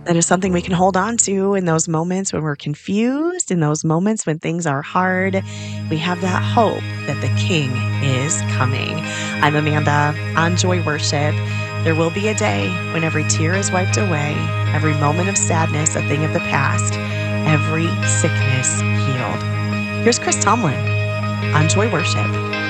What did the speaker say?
That is something we can hold on to in those moments when we're confused, in those moments when things are hard. We have that hope that the King is coming. I'm Amanda on Joy Worship. There will be a day when every tear is wiped away, every moment of sadness a thing of the past, every sickness healed. Here's Chris Tomlin on Joy Worship.